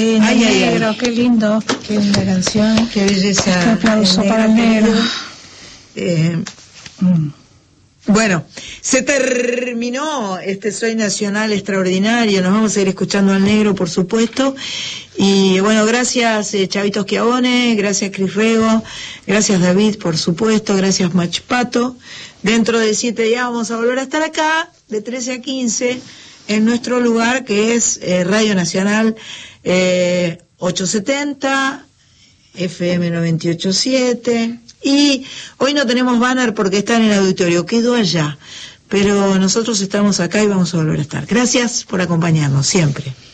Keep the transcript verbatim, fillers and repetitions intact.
lindo, ay, negro, ay, ay. qué lindo, qué linda canción. Qué belleza. Este aplauso para el negro. Eh, mm. Bueno, se terminó este Soy Nacional extraordinario. Nos vamos a ir escuchando al negro, por supuesto. Y bueno, gracias eh, Chavito Schiavone, gracias Cris Rego, gracias David, por supuesto, gracias Machpato. Dentro de siete días vamos a volver a estar acá, de trece a quince, en nuestro lugar, que es eh, Radio Nacional eh, ochocientos setenta, F M noventa y ocho punto siete. Y hoy no tenemos banner porque está en el auditorio, quedó allá. Pero nosotros estamos acá y vamos a volver a estar. Gracias por acompañarnos siempre.